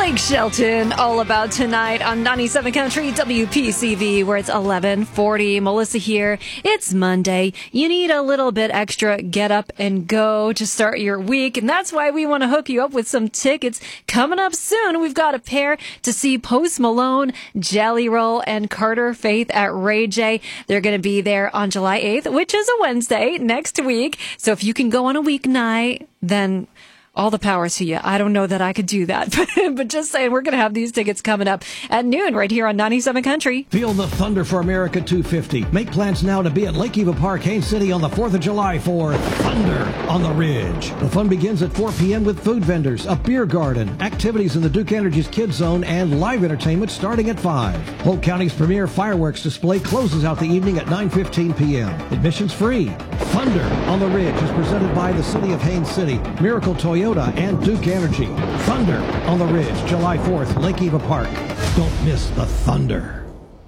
Blake Shelton, All About Tonight on 97 Country WPCV, where it's 11:40. Melissa here. It's Monday. You need a little bit extra get up and go to start your week, and that's why we want to hook you up with some tickets. Coming up soon, we've got a pair to see Post Malone, Jelly Roll, and Carter Faith at Ray J. They're going to be there on July 8th, which is a Wednesday next week. So if you can go on a weeknight, then all the powers to you. I don't know that I could do that, but just saying, we're going to have these tickets coming up at noon right here on 97 Country. Feel the thunder for America 250. Make plans now to be at Lake Eva Park, Haines City on the 4th of July for Thunder on the Ridge. The fun begins at 4 p.m. with food vendors, a beer garden, activities in the Duke Energy's Kids Zone, and live entertainment starting at 5. Polk County's premier fireworks display closes out the evening at 9:15 p.m. Admissions free. Thunder on the Ridge is presented by the City of Haines City, Miracle Toyota, and Duke Energy. Thunder on the Ridge, July 4th, Lake Eva Park. Don't miss the thunder.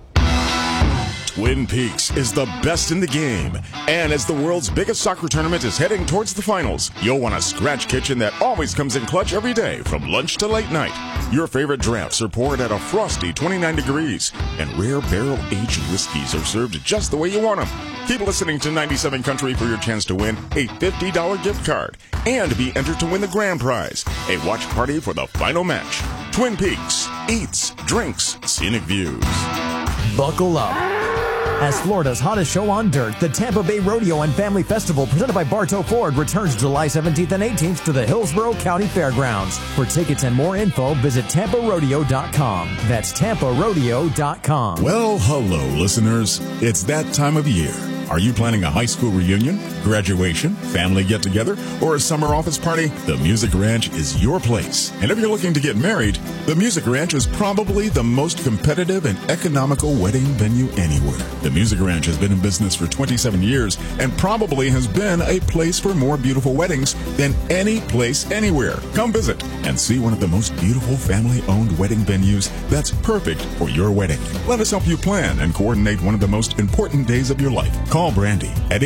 Twin Peaks is the best in the game. And as the world's biggest soccer tournament is heading towards the finals, you'll want a scratch kitchen that always comes in clutch every day from lunch to late night. Your favorite drafts are poured at a frosty 29 degrees, and rare barrel-aged whiskeys are served just the way you want them. Keep listening to 97 Country for your chance to win a $50 gift card and be entered to win the grand prize, a watch party for the final match. Twin Peaks, eats, drinks, scenic views. Buckle up. As Florida's hottest show on dirt, the Tampa Bay Rodeo and Family Festival presented by Bartow Ford returns July 17th and 18th to the Hillsborough County Fairgrounds. For tickets and more info, visit TampaRodeo.com. That's TampaRodeo.com. Well, hello, listeners. It's that time of year. Are you planning a high school reunion, graduation, family get-together, or a summer office party? The Music Ranch is your place. And if you're looking to get married, the Music Ranch is probably the most competitive and economical wedding venue anywhere. The Music Ranch has been in business for 27 years and probably has been a place for more beautiful weddings than any place anywhere. Come visit and see one of the most beautiful family-owned wedding venues that's perfect for your wedding. Let us help you plan and coordinate one of the most important days of your life. Call Brandy at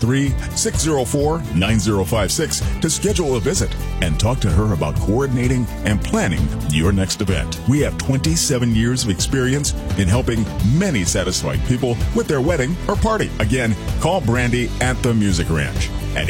863-604-9056 to schedule a visit and talk to her about coordinating and planning your next event. We have 27 years of experience in helping many satisfied people with their wedding or party. Again, call Brandy at the Music Ranch at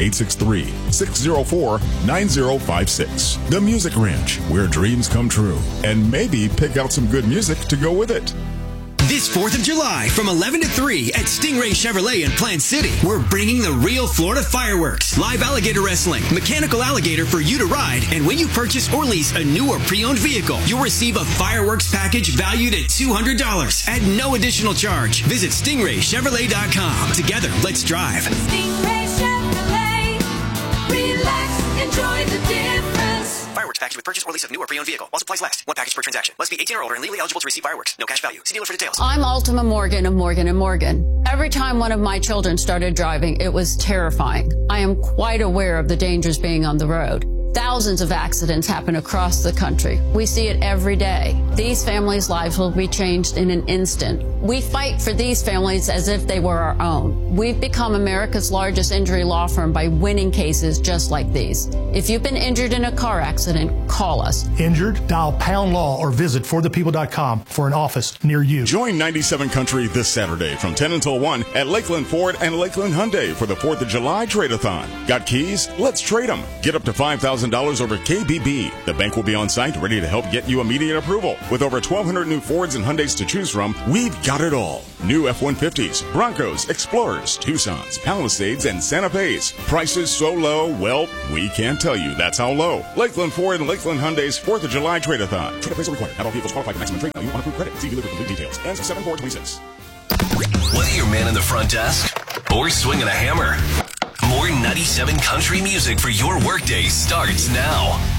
863-604-9056. The Music Ranch, where dreams come true. And maybe pick out some good music to go with it. This 4th of July from 11 to 3 at Stingray Chevrolet in Plant City, we're bringing the real Florida fireworks, live alligator wrestling, mechanical alligator for you to ride, and when you purchase or lease a new or pre-owned vehicle, you'll receive a fireworks package valued at $200 at no additional charge. Visit StingrayChevrolet.com. Together, let's drive. Stingray Chevrolet. Relax, enjoy the difference. Fireworks package with purchase or lease of new or pre-owned vehicle. While supplies last. One package per transaction. Must be 18 or older and legally eligible to receive fireworks. No cash value. See dealer for details. I'm Ultima Morgan of Morgan & Morgan. Every time one of my children started driving, it was terrifying. I am quite aware of the dangers being on the road. Thousands of accidents happen across the country. We see it every day. These families' lives will be changed in an instant. We fight for these families as if they were our own. We've become America's largest injury law firm by winning cases just like these. If you've been injured in a car accident, call us. Injured? Dial Pound Law or visit forthepeople.com for an office near you. Join 97 Country this Saturday from 10 until 1 at Lakeland Ford and Lakeland Hyundai for the 4th of July Trade-a-thon. Got keys? Let's trade them. Get up to $5,000 over KBB. The bank will be on site ready to help get you immediate approval. With over 1,200 new Fords and Hyundais to choose from, we've got it all. New F-150s, Broncos, Explorers, Tucsons, Palisades, and Santa Fe's. Prices so low, well, we can't tell you that's how low. Lakeland Ford and Lakeland Hyundai's 4th of July Trade-a-thon. Trade appraisal required. Not all vehicles qualify for maximum trade value on approved credit. See dealer for complete details. Ends 7/4/26. Whether you're man in the front desk or swinging a hammer, more 97 Country music for your workday starts now.